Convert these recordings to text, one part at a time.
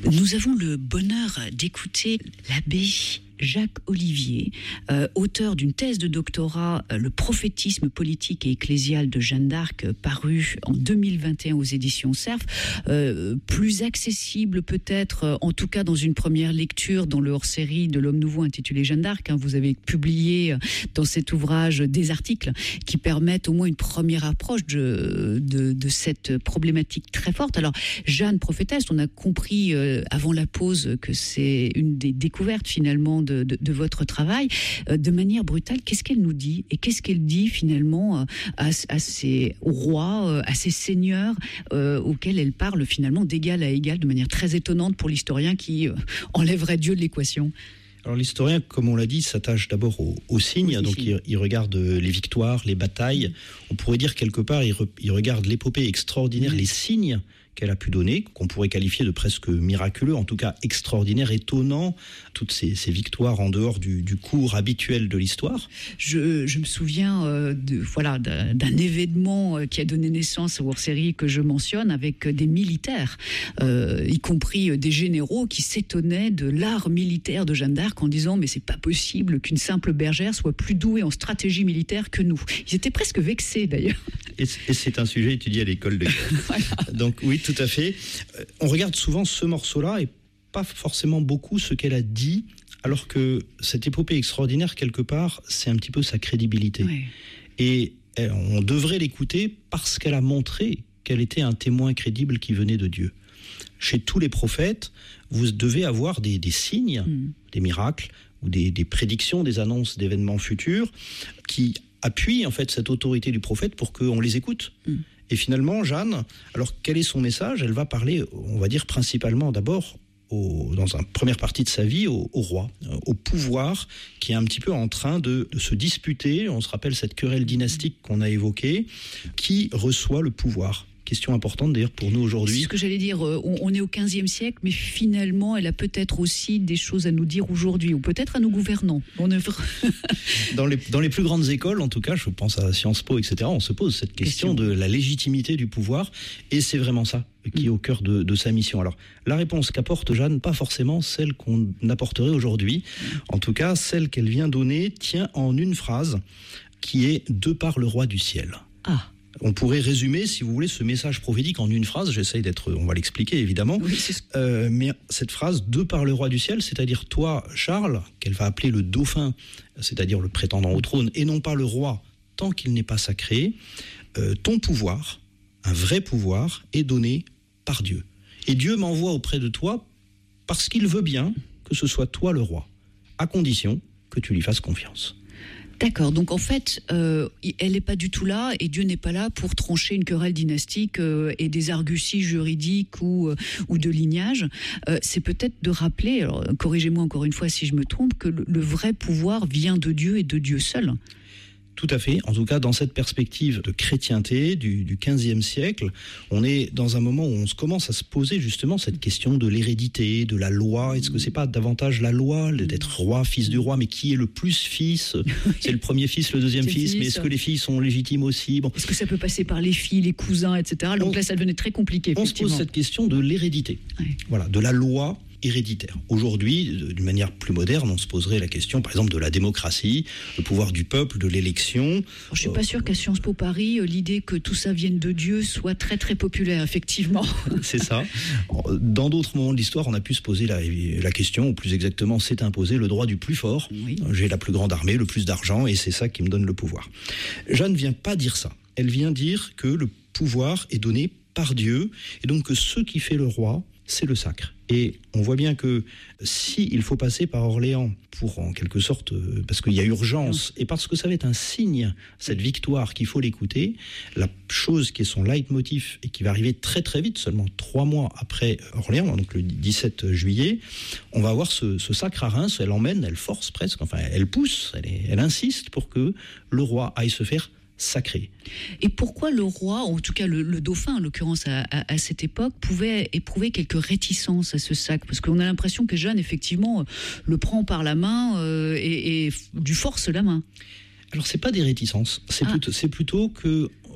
Nous avons le bonheur d'écouter l'abbé Jacques Olivier, auteur d'une thèse de doctorat, Le prophétisme politique et ecclésial de Jeanne d'Arc, paru en 2021 aux éditions Cerf, plus accessible peut-être, en tout cas dans une première lecture, dans le hors-série de l'Homme Nouveau intitulé Jeanne d'Arc. Vous avez publié dans cet ouvrage des articles qui permettent au moins une première approche de cette problématique très forte. Alors, Jeanne prophétesse, on a compris avant la pause que c'est une des découvertes finalement de votre travail. De manière brutale, qu'est-ce qu'elle nous dit? Et qu'est-ce qu'elle dit finalement à ces rois, à ces seigneurs auxquels elle parle finalement d'égal à égal, de manière très étonnante pour l'historien qui enlèverait Dieu de l'équation? Alors l'historien, comme on l'a dit, s'attache d'abord aux signes, donc il regarde les victoires, les batailles. On pourrait dire quelque part, il regarde l'épopée extraordinaire, les signes qu'elle a pu donner, qu'on pourrait qualifier de presque miraculeux, en tout cas extraordinaire, étonnant, toutes ces victoires en dehors du cours habituel de l'histoire. Je me souviens d'un événement qui a donné naissance aux hors-séries que je mentionne, avec des militaires, y compris des généraux qui s'étonnaient de l'art militaire de Jeanne d'Arc en disant mais c'est pas possible qu'une simple bergère soit plus douée en stratégie militaire que nous. Ils étaient presque vexés d'ailleurs. Et c'est un sujet étudié à l'école de guerre. Voilà. Donc oui, tout à fait. On regarde souvent ce morceau-là et pas forcément beaucoup ce qu'elle a dit, alors que cette épopée extraordinaire, quelque part, c'est un petit peu sa crédibilité. Oui. Et on devrait l'écouter parce qu'elle a montré qu'elle était un témoin crédible qui venait de Dieu. Chez tous les prophètes, vous devez avoir des signes, des miracles, ou des prédictions, des annonces d'événements futurs qui appuient en fait cette autorité du prophète pour qu'on les écoute. Et finalement, Jeanne, alors quel est son message? Elle va parler, on va dire principalement d'abord, dans une première partie de sa vie, au roi, au pouvoir qui est un petit peu en train de se disputer. On se rappelle cette querelle dynastique qu'on a évoquée, qui reçoit le pouvoir. Question importante d'ailleurs pour nous aujourd'hui. C'est ce que j'allais dire, on est au XVe siècle, mais finalement elle a peut-être aussi des choses à nous dire aujourd'hui, ou peut-être à nos gouvernants. Dans les plus grandes écoles, en tout cas, je pense à Sciences Po, etc., on se pose cette question de la légitimité du pouvoir, et c'est vraiment ça qui est au cœur de sa mission. Alors, la réponse qu'apporte Jeanne, pas forcément celle qu'on apporterait aujourd'hui, en tout cas celle qu'elle vient donner, tient en une phrase, qui est « de par le roi du ciel ». Ah. On pourrait résumer, si vous voulez, ce message prophétique en une phrase. J'essaye on va l'expliquer évidemment. Oui, mais cette phrase, de par le roi du ciel, c'est-à-dire toi, Charles, qu'elle va appeler le dauphin, c'est-à-dire le prétendant au trône, et non pas le roi, tant qu'il n'est pas sacré, ton pouvoir, un vrai pouvoir, est donné par Dieu. Et Dieu m'envoie auprès de toi parce qu'il veut bien que ce soit toi le roi, à condition que tu lui fasses confiance. D'accord, donc en fait, elle n'est pas du tout là, et Dieu n'est pas là pour trancher une querelle dynastique et des arguties juridiques ou de lignage. C'est peut-être de rappeler, alors corrigez-moi encore une fois si je me trompe, que le vrai pouvoir vient de Dieu et de Dieu seul. Tout à fait. En tout cas, dans cette perspective de chrétienté du XVe siècle, on est dans un moment où on commence à se poser justement cette question de l'hérédité, de la loi. Est-ce que c'est pas davantage la loi d'être roi, fils du roi, mais qui est le plus fils? C'est le premier fils, le deuxième fils, mais est-ce que les filles sont légitimes aussi? Bon. Est-ce que ça peut passer par les filles, les cousins, etc. Donc là, ça devenait très compliqué. On se pose cette question de l'hérédité, voilà, de la loi héréditaire. Aujourd'hui, d'une manière plus moderne, on se poserait la question, par exemple, de la démocratie, le pouvoir du peuple, de l'élection. Je ne suis pas sûre qu'à Sciences Po Paris, l'idée que tout ça vienne de Dieu soit très très populaire, effectivement. C'est ça. Dans d'autres moments de l'histoire, on a pu se poser la question, ou plus exactement, s'est imposé le droit du plus fort. Oui. J'ai la plus grande armée, le plus d'argent, et c'est ça qui me donne le pouvoir. Jeanne ne vient pas dire ça. Elle vient dire que le pouvoir est donné par Dieu, et donc que ce qui fait le roi, c'est le sacre. Et on voit bien que s'il faut passer par Orléans pour, en quelque sorte, parce qu'il y a urgence, et parce que ça va être un signe, cette victoire, qu'il faut l'écouter, la chose qui est son leitmotiv, et qui va arriver très très vite, seulement 3 mois après Orléans, donc le 17 juillet, on va avoir ce sacre à Reims, elle emmène, elle force presque, enfin elle pousse, elle insiste pour que le roi aille se faire sacré. Et pourquoi le roi, en tout cas le dauphin en l'occurrence à cette époque, pouvait éprouver quelques réticences à ce sacre? Parce qu'on a l'impression que Jeanne effectivement le prend par la main et du force la main. Alors c'est pas des réticences, c'est plutôt que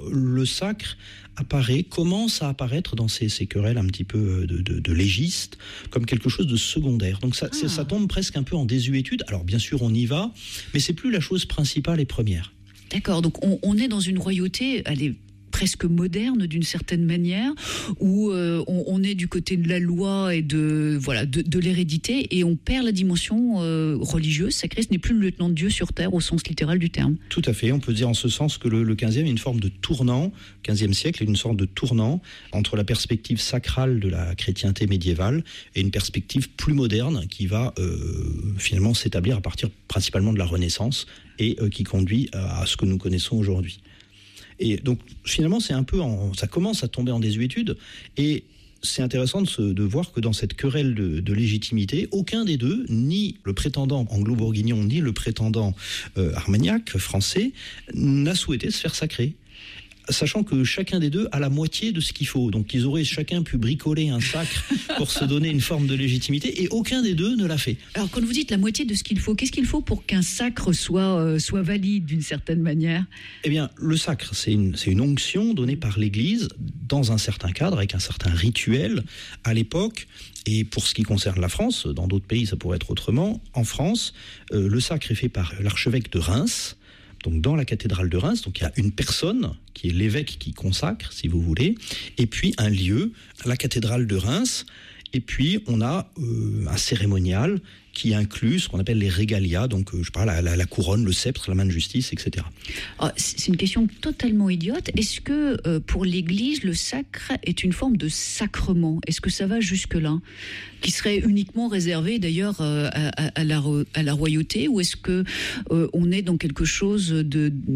le sacre commence à apparaître dans ces querelles un petit peu de légistes, comme quelque chose de secondaire. Donc ça tombe presque un peu en désuétude. Alors bien sûr, on y va, mais c'est plus la chose principale et première. D'accord, donc on est dans une royauté, elle est presque moderne d'une certaine manière, où on est du côté de la loi et de l'hérédité, et on perd la dimension religieuse, sacrée. Ce n'est plus le lieutenant de Dieu sur terre au sens littéral du terme. Tout à fait, on peut dire en ce sens que le 15e est une forme de tournant, 15e siècle est une sorte de tournant entre la perspective sacrale de la chrétienté médiévale et une perspective plus moderne qui va finalement s'établir à partir principalement de la Renaissance et qui conduit à ce que nous connaissons aujourd'hui. Et donc, finalement, ça commence à tomber en désuétude. Et c'est intéressant de voir que dans cette querelle de légitimité, aucun des deux, ni le prétendant anglo-bourguignon, ni le prétendant armagnac français, n'a souhaité se faire sacrer. Sachant que chacun des deux a la moitié de ce qu'il faut. Donc ils auraient chacun pu bricoler un sacre pour se donner une forme de légitimité, et aucun des deux ne l'a fait. Alors quand vous dites la moitié de ce qu'il faut, qu'est-ce qu'il faut pour qu'un sacre soit valide d'une certaine manière ? Eh bien, le sacre, c'est une onction donnée par l'Église dans un certain cadre, avec un certain rituel à l'époque. Et pour ce qui concerne la France, dans d'autres pays ça pourrait être autrement. En France, le sacre est fait par l'archevêque de Reims, donc dans la cathédrale de Reims. Donc il y a une personne qui est l'évêque qui consacre, si vous voulez, et puis un lieu, la cathédrale de Reims, et puis on a un cérémonial qui inclut ce qu'on appelle les régalias, donc la couronne, le sceptre, la main de justice, etc. Alors, c'est une question totalement idiote. Est-ce que pour l'Église, le sacre est une forme de sacrement ? Est-ce que ça va jusque-là ? Qui serait uniquement réservé d'ailleurs à la royauté, ou est-ce que on est dans quelque chose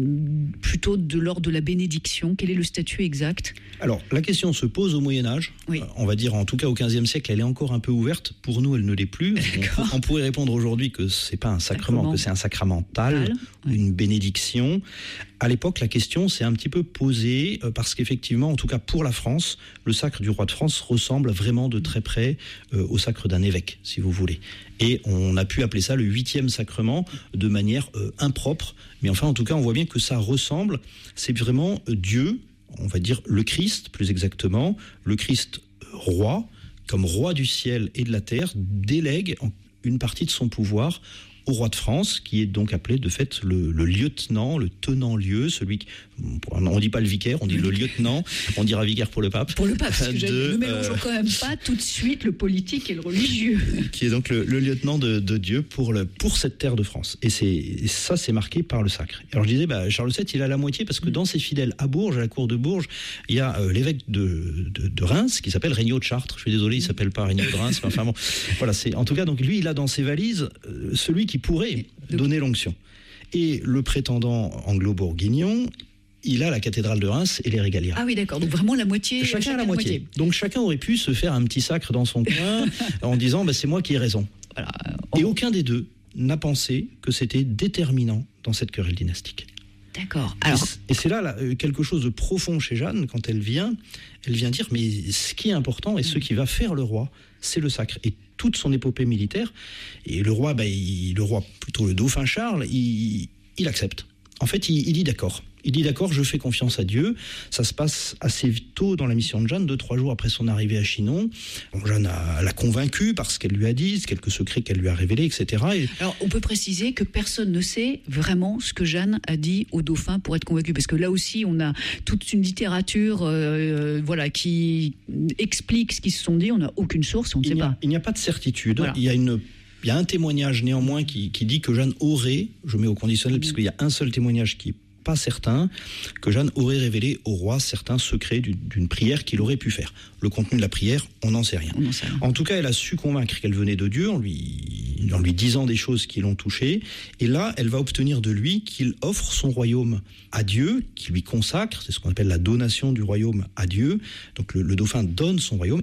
plutôt de l'ordre de la bénédiction ? Quel est le statut exact ? Alors, la question se pose au Moyen-Âge. Oui. On va dire, en tout cas au XVe siècle, elle est encore un peu ouverte. Pour nous, elle ne l'est plus. On pourrait répondre aujourd'hui que c'est pas un sacrement, que c'est un sacramental, une bénédiction. À l'époque, la question s'est un petit peu posée parce qu'effectivement, en tout cas pour la France, le sacre du roi de France ressemble vraiment de très près au sacre d'un évêque, si vous voulez. Et on a pu appeler ça le 8e sacrement de manière impropre. Mais enfin, en tout cas, on voit bien que ça ressemble. C'est vraiment Dieu, on va dire le Christ, plus exactement, le Christ roi, comme roi du ciel et de la terre, délègue une partie de son pouvoir au roi de France, qui est donc appelé de fait le lieutenant, le tenant-lieu, celui qui... On ne dit pas le vicaire, on dit le lieutenant, on dira vicaire pour le pape. Pour le pape, parce que ne mélangeons quand même pas tout de suite le politique et le religieux. Qui est donc le lieutenant de Dieu pour cette terre de France. Et ça, c'est marqué par le sacre. Alors je disais, Charles VII, il a la moitié, parce que dans ses fidèles à Bourges, à la cour de Bourges, il y a l'évêque de Reims, qui s'appelle Regnault de Chartres. Je suis désolé, il ne s'appelle pas Regnault de Reims, mais enfin bon, voilà, en tout cas, donc lui, il a dans ses valises celui qui pourrait donner l'onction. Et le prétendant anglo-bourguignon, il a la cathédrale de Reims et les régalias. Ah oui, d'accord. Donc vraiment la moitié. Chacun a la moitié. Donc chacun aurait pu se faire un petit sacre dans son coin en disant c'est moi qui ai raison. Voilà. Et aucun des deux n'a pensé que c'était déterminant dans cette querelle dynastique. D'accord. Et c'est là quelque chose de profond chez Jeanne, quand elle vient dire, mais ce qui est important et ce qui va faire le roi, c'est le sacre. Et toute son épopée militaire, et le roi, plutôt le dauphin Charles, il accepte. En fait, il dit d'accord. Il dit d'accord, je fais confiance à Dieu. Ça se passe assez tôt dans la mission de Jeanne, 2-3 jours après son arrivée à Chinon. Jeanne l'a convaincue par ce qu'elle lui a dit, quelques secrets qu'elle lui a révélés, etc. Alors, on peut préciser que personne ne sait vraiment ce que Jeanne a dit au dauphin pour être convaincu, parce que là aussi, on a toute une littérature qui explique ce qu'ils se sont dit. On n'a aucune source, on ne sait pas. Il n'y a pas de certitude. Voilà. Il y a un témoignage néanmoins qui dit que Jeanne aurait, je mets au conditionnel, puisqu'il y a un seul témoignage qui pas certain, que Jeanne aurait révélé au roi certains secrets d'une prière qu'il aurait pu faire. Le contenu de la prière, on n'en sait rien. En tout cas, elle a su convaincre qu'elle venait de Dieu en lui disant des choses qui l'ont touchée. Et là, elle va obtenir de lui qu'il offre son royaume à Dieu, qu'il lui consacre. C'est ce qu'on appelle la donation du royaume à Dieu. Donc le dauphin donne son royaume et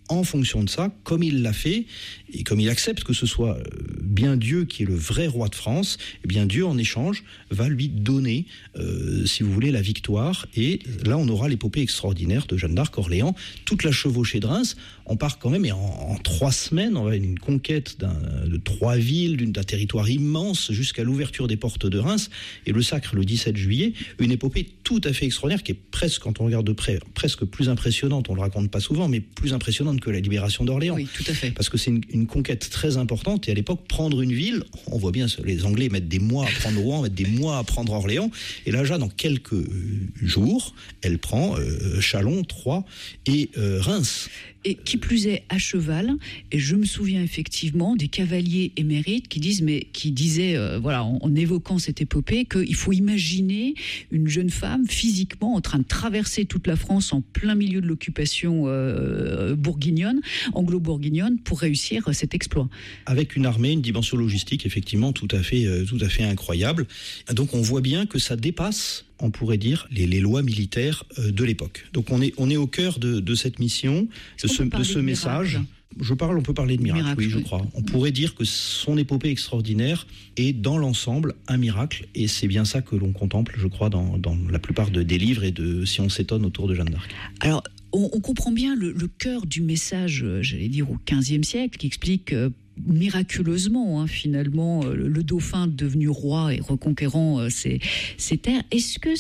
en fonction de ça, comme il l'a fait, et comme il accepte que ce soit bien Dieu qui est le vrai roi de France, eh bien Dieu, en échange, va lui donner, si vous voulez, la victoire. Et là, on aura l'épopée extraordinaire de Jeanne d'Arc, Orléans, toute la chevauchée de Reims. On part quand même, et en 3 semaines, on va une conquête de 3 villes, d'un territoire immense, jusqu'à l'ouverture des portes de Reims, et le sacre le 17 juillet. Une épopée tout à fait extraordinaire, qui est presque, quand on regarde de près, presque plus impressionnante, on ne le raconte pas souvent, mais plus impressionnante que la libération d'Orléans. Oui, tout à fait. Parce que c'est une conquête très importante, et à l'époque, prendre une ville, on voit bien, les Anglais mettent des mois à prendre Rouen, mettent des mois à prendre Orléans, et là, Jeanne, en quelques jours, elle prend Châlons, Troyes et Reims. Et qui plus est à cheval, et je me souviens effectivement des cavaliers émérites qui disaient, en évoquant cette épopée, qu'il faut imaginer une jeune femme physiquement en train de traverser toute la France en plein milieu de l'occupation bourguignonne, anglo-bourguignonne, pour réussir cet exploit. Avec une armée, une dimension logistique effectivement tout à fait incroyable. Donc on voit bien que ça dépasse, on pourrait dire, les lois militaires de l'époque. Donc on est au cœur de cette mission, de ce message. On peut parler de miracle, oui, je crois. On pourrait dire que son épopée extraordinaire est dans l'ensemble un miracle, et c'est bien ça que l'on contemple, je crois, dans la plupart des livres et si on s'étonne autour de Jeanne d'Arc. Alors, on comprend bien le cœur du message, j'allais dire au XVe siècle, qui explique miraculeusement, finalement, le dauphin devenu roi et reconquérant ces terres. Est-ce que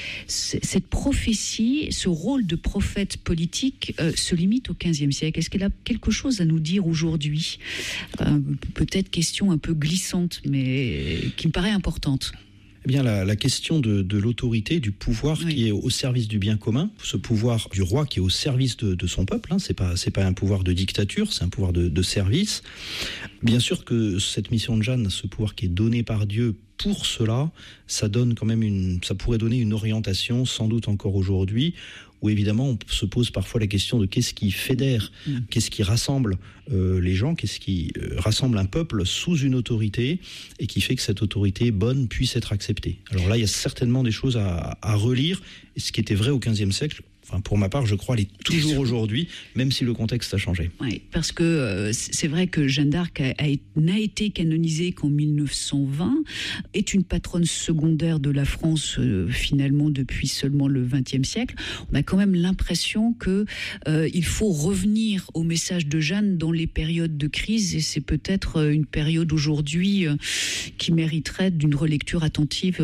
cette prophétie, ce rôle de prophète politique se limite au XVe siècle? Est-ce qu'elle a quelque chose à nous dire aujourd'hui? Peut-être question un peu glissante, mais qui me paraît importante. Eh bien, la question de l'autorité, du pouvoir qui est au service du bien commun, ce pouvoir du roi qui est au service de son peuple, c'est pas un pouvoir de dictature, c'est un pouvoir de service. Bien sûr que cette mission de Jeanne, ce pouvoir qui est donné par Dieu pour cela, ça donne quand même ça pourrait donner une orientation, sans doute encore aujourd'hui, où évidemment on se pose parfois la question de qu'est-ce qui fédère, qu'est-ce qui rassemble les gens, qu'est-ce qui rassemble un peuple sous une autorité et qui fait que cette autorité bonne puisse être acceptée. Alors là, il y a certainement des choses à relire, et ce qui était vrai au XVe siècle, pour ma part, je crois, elle est toujours aujourd'hui, même si le contexte a changé. Oui, parce que c'est vrai que Jeanne d'Arc n'a été canonisée qu'en 1920, est une patronne secondaire de la France, finalement, depuis seulement le XXe siècle. On a quand même l'impression qu'il faut revenir au message de Jeanne dans les périodes de crise, et c'est peut-être une période aujourd'hui qui mériterait d'une relecture attentive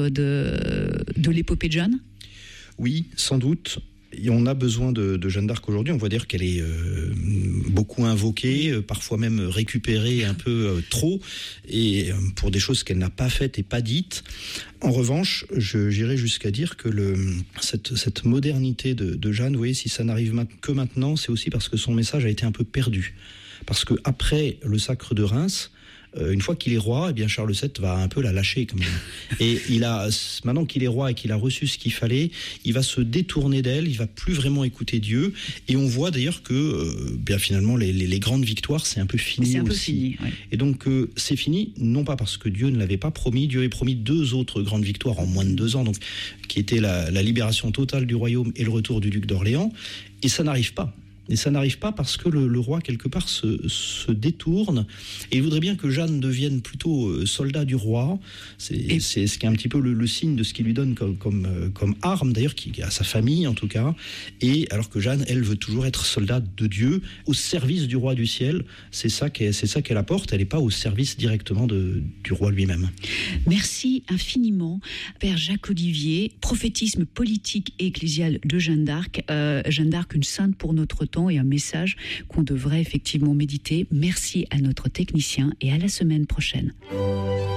de l'épopée de Jeanne. Oui, sans doute. Et on a besoin de Jeanne d'Arc aujourd'hui. On voit dire qu'elle est beaucoup invoquée, parfois même récupérée un peu trop, et pour des choses qu'elle n'a pas faites et pas dites. En revanche, j'irais jusqu'à dire que cette modernité de Jeanne, vous voyez, si ça n'arrive que maintenant, c'est aussi parce que son message a été un peu perdu. Parce qu'après le sacre de Reims, une fois qu'il est roi, eh bien Charles VII va un peu la lâcher quand même. Et maintenant qu'il est roi et qu'il a reçu ce qu'il fallait, il va se détourner d'elle, il va plus vraiment écouter Dieu. Et on voit d'ailleurs que bien finalement les grandes victoires, c'est un peu fini. C'est un aussi. peu fini. Ouais. Et donc c'est fini, non pas parce que Dieu ne l'avait pas promis. Dieu avait promis 2 autres grandes victoires en moins de 2 ans, donc qui étaient la libération totale du royaume et le retour du duc d'Orléans. Et ça n'arrive pas. Et ça n'arrive pas parce que le roi, quelque part, se détourne. Et il voudrait bien que Jeanne devienne plutôt soldat du roi. C'est ce qui est un petit peu le signe de ce qu'il lui donne comme arme, d'ailleurs, qui a sa famille, en tout cas. Et alors que Jeanne, elle, veut toujours être soldat de Dieu, au service du roi du ciel. C'est ça qu'elle apporte. Elle n'est pas au service directement du roi lui-même. Merci infiniment, Père Jacques Olivier. Prophétisme politique et ecclésial de Jeanne d'Arc. Jeanne d'Arc, une sainte pour notre temps, et un message qu'on devrait effectivement méditer. Merci à notre technicien et à la semaine prochaine.